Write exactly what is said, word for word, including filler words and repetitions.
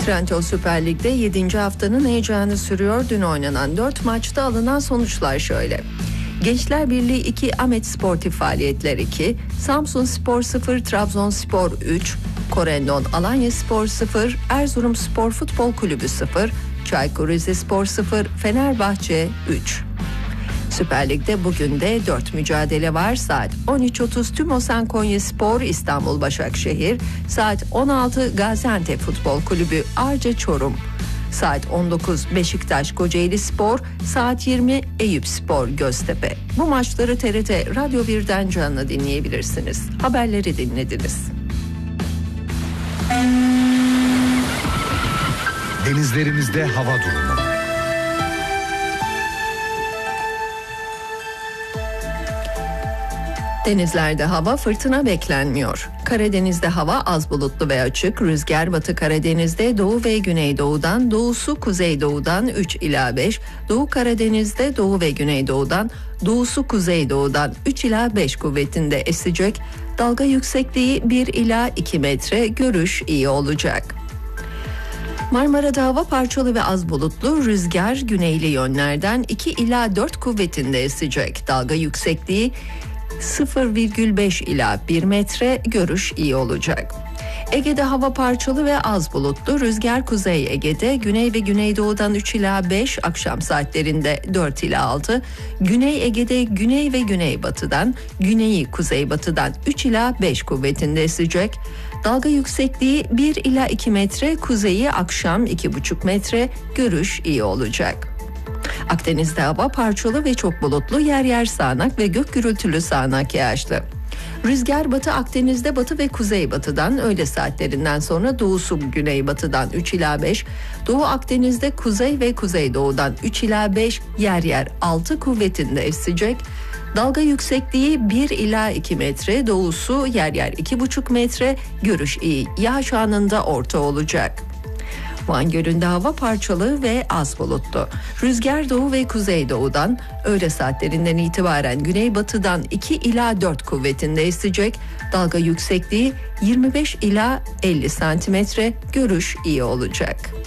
Trendyol Süper Lig'de yedinci haftanın heyecanı sürüyor. Dün oynanan dört maçta alınan sonuçlar şöyle. Gençler Birliği iki, Ahmet Sportif Faaliyetler iki, Samsunspor sıfır, Trabzonspor üç, Korendon Alanyaspor sıfır, Erzurumspor Futbol Kulübü sıfır, Çaykur Rizespor sıfır, Fenerbahçe üç. Süper Lig'de bugün de dört mücadele var. Saat on üç otuz Tümosen Konyaspor İstanbul Başakşehir, saat on altı Gaziantep Futbol Kulübü Arca Çorum, saat on dokuz Beşiktaş Kocaelispor, saat yirmi Eyüpspor Göztepe. Bu maçları T R T Radyo birden canlı dinleyebilirsiniz. Haberleri dinlediniz. Denizlerimizde hava durumu. Denizlerde hava fırtına beklenmiyor. Karadeniz'de hava az bulutlu ve açık. Rüzgar Batı Karadeniz'de doğu ve güneydoğudan, doğusu kuzeydoğudan üç ila beş, Doğu Karadeniz'de doğu ve güneydoğudan, doğusu kuzeydoğudan üç ila beş kuvvetinde esecek. Dalga yüksekliği bir ila iki metre, görüş iyi olacak. Marmara'da hava parçalı ve az bulutlu, rüzgar güneyli yönlerden iki ila dört kuvvetinde esecek. Dalga yüksekliği sıfır virgül beş ila bir metre, görüş iyi olacak. Ege'de hava parçalı ve az bulutlu, rüzgar Kuzey Ege'de güney ve güneydoğudan üç ila beş, akşam saatlerinde dört ila altı, Güney Ege'de güney ve güneybatıdan, güneyi kuzeybatıdan üç ila beş kuvvetinde esecek. Dalga yüksekliği bir ila iki metre, kuzeyi akşam iki buçuk metre, görüş iyi olacak. Akdeniz'de hava parçalı ve çok bulutlu, yer yer sağanak ve gök gürültülü sağanak yağışlı. Rüzgar Batı Akdeniz'de batı ve kuzeybatıdan, öğle saatlerinden sonra doğusu güneybatıdan üç ila beş, Doğu Akdeniz'de kuzey ve kuzeydoğudan üç ila beş, yer yer altı kuvvetinde esecek. Dalga yüksekliği bir ila iki metre, doğusu yer yer iki buçuk metre, görüş iyi, yağış anında orta olacak. Van Gölü'nde hava parçalı ve az bulutlu. Rüzgar doğu ve kuzeydoğudan, öğle saatlerinden itibaren güneybatıdan iki ila dört kuvvetinde esecek. Dalga yüksekliği yirmi beş ila elli santimetre, görüş iyi olacak.